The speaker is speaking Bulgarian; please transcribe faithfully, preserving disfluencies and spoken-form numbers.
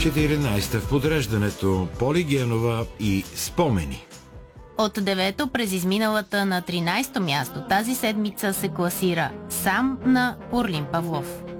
четиринайсета в подреждането Поли Генова и Спомени. От девето през изминалата на тринайсето място тази седмица се класира Сам на Орлин Павлов.